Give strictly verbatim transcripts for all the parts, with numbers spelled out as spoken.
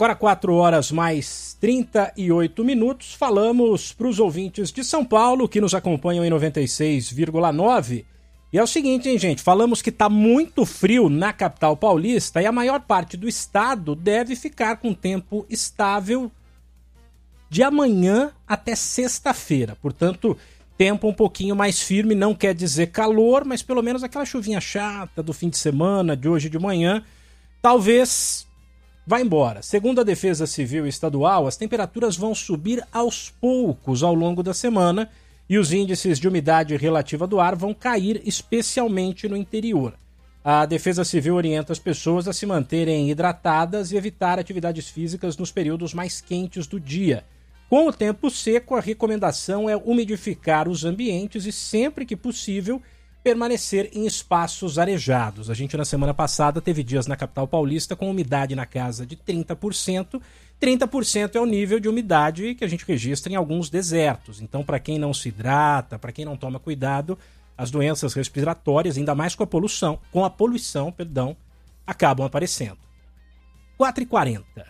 Agora quatro horas mais trinta e oito minutos, falamos para os ouvintes de São Paulo que nos acompanham em noventa e seis vírgula nove. E é o seguinte, hein, gente, falamos que está muito frio na capital paulista e a maior parte do estado deve ficar com tempo estável de amanhã até sexta-feira. Portanto, tempo um pouquinho mais firme, não quer dizer calor, mas pelo menos aquela chuvinha chata do fim de semana, de hoje de manhã, talvez vá embora. Segundo a Defesa Civil Estadual, as temperaturas vão subir aos poucos ao longo da semana e os índices de umidade relativa do ar vão cair, especialmente no interior. A Defesa Civil orienta as pessoas a se manterem hidratadas e evitar atividades físicas nos períodos mais quentes do dia. Com o tempo seco, a recomendação é umidificar os ambientes e, sempre que possível, permanecer em espaços arejados. A gente, na semana passada, teve dias na capital paulista com umidade na casa de trinta por cento. trinta por cento é o nível de umidade que a gente registra em alguns desertos. Então, para quem não se hidrata, para quem não toma cuidado, as doenças respiratórias, ainda mais com a poluição, com a poluição, perdão, acabam aparecendo. quatro e quarenta.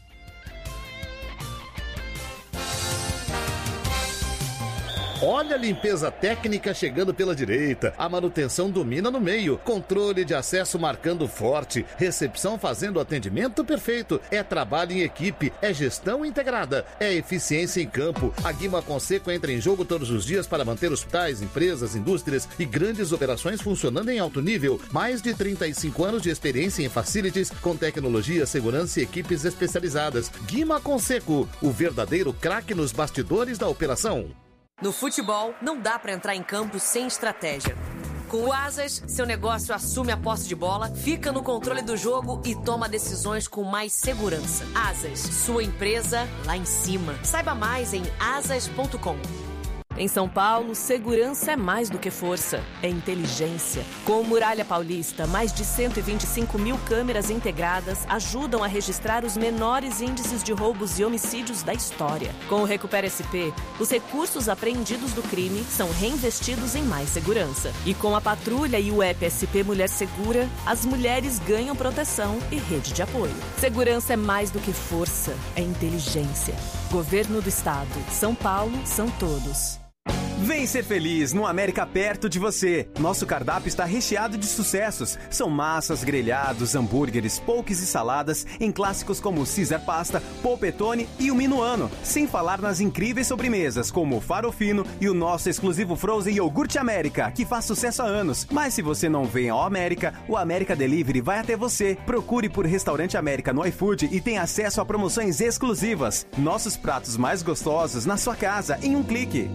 Olha a limpeza técnica chegando pela direita, a manutenção domina no meio, controle de acesso marcando forte, recepção fazendo atendimento perfeito, é trabalho em equipe, é gestão integrada, é eficiência em campo. A Guima Conceco entra em jogo todos os dias para manter hospitais, empresas, indústrias e grandes operações funcionando em alto nível. Mais de trinta e cinco anos de experiência em facilities, com tecnologia, segurança e equipes especializadas. Guima Conceco, o verdadeiro craque nos bastidores da operação. No futebol, não dá pra entrar em campo sem estratégia. Com o Asas, seu negócio assume a posse de bola, fica no controle do jogo e toma decisões com mais segurança. Asas, sua empresa lá em cima. Saiba mais em asas ponto com. Em São Paulo, segurança é mais do que força, é inteligência. Com o Muralha Paulista, mais de cento e vinte e cinco mil câmeras integradas ajudam a registrar os menores índices de roubos e homicídios da história. Com o Recupera S P, os recursos apreendidos do crime são reinvestidos em mais segurança. E com a patrulha e o app S P Mulher Segura, as mulheres ganham proteção e rede de apoio. Segurança é mais do que força, é inteligência. Governo do Estado. São Paulo, são todos. Vem ser feliz no América perto de você. Nosso cardápio está recheado de sucessos. São massas, grelhados, hambúrgueres, poques e saladas em clássicos como Caesar Pasta, Polpettone e o Minuano. Sem falar nas incríveis sobremesas como o Farofino e o nosso exclusivo Frozen Iogurte América, que faz sucesso há anos. Mas se você não vem ao América, o América Delivery vai até você. Procure por Restaurante América no iFood e tenha acesso a promoções exclusivas. Nossos pratos mais gostosos na sua casa em um clique.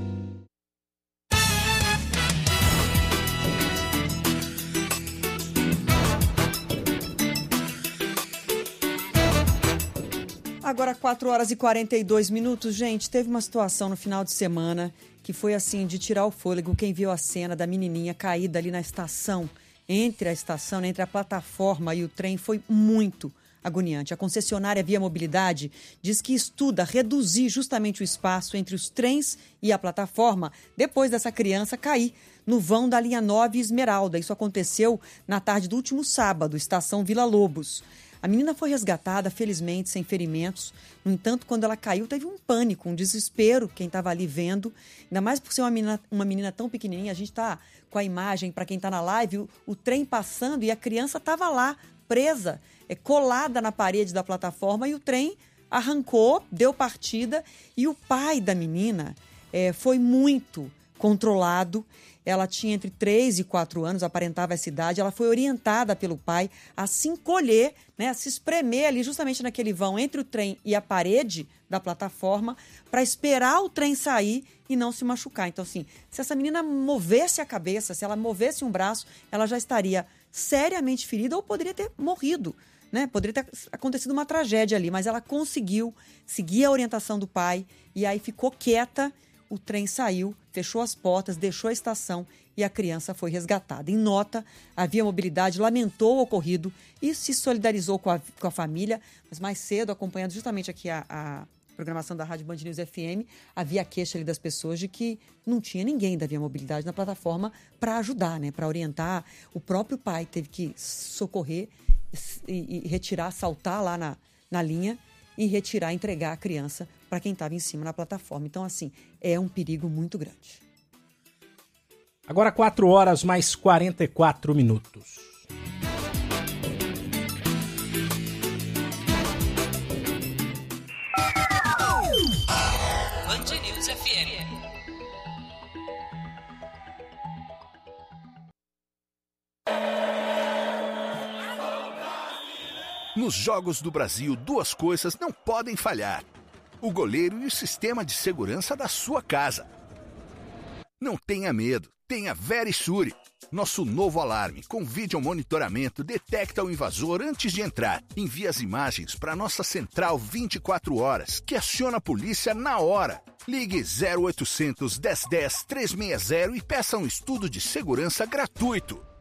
Agora quatro horas e quarenta e dois minutos. Gente, teve uma situação no final de semana que foi assim, de tirar o fôlego. Quem viu a cena da menininha caída ali na estação, entre a estação, entre a plataforma e o trem, foi muito agoniante. A concessionária Via Mobilidade diz que estuda reduzir justamente o espaço entre os trens e a plataforma depois dessa criança cair no vão da linha nove Esmeralda. Isso aconteceu na tarde do último sábado, estação Vila Lobos. A menina foi resgatada, felizmente, sem ferimentos. No entanto, quando ela caiu, teve um pânico, um desespero, quem estava ali vendo. Ainda mais por ser uma menina, uma menina tão pequenininha. A gente está com a imagem, para quem está na live, o, o trem passando e a criança estava lá, presa, é, colada na parede da plataforma, e o trem arrancou, deu partida. E o pai da menina é, foi muito controlado. Ela tinha entre três e quatro anos, aparentava essa idade. Ela foi orientada pelo pai a se encolher, né, a se espremer ali justamente naquele vão entre o trem e a parede da plataforma para esperar o trem sair e não se machucar. Então, assim, se essa menina movesse a cabeça, se ela movesse um braço, ela já estaria seriamente ferida ou poderia ter morrido, né? Poderia ter acontecido uma tragédia ali, mas ela conseguiu seguir a orientação do pai e aí ficou quieta. O trem saiu, fechou as portas, deixou a estação e a criança foi resgatada. Em nota, a Via Mobilidade lamentou o ocorrido e se solidarizou com a, com a família, mas mais cedo, acompanhando justamente aqui a, a programação da Rádio Band News F M, havia a queixa ali das pessoas de que não tinha ninguém da Via Mobilidade na plataforma para ajudar, né, para orientar. O próprio pai teve que socorrer e, e retirar, saltar lá na, na linha e retirar, entregar a criança para quem estava em cima na plataforma. Então, assim, é um perigo muito grande. Agora quatro horas mais quarenta e quatro minutos. Band News F M. Nos Jogos do Brasil, duas coisas não podem falhar: o goleiro e o sistema de segurança da sua casa. Não tenha medo, tenha Verisure. Nosso novo alarme com vídeo monitoramento detecta o invasor antes de entrar. Envia as imagens para nossa central vinte e quatro horas, que aciona a polícia na hora. Ligue zero oitocentos, dez dez, trezentos e sessenta e peça um estudo de segurança gratuito.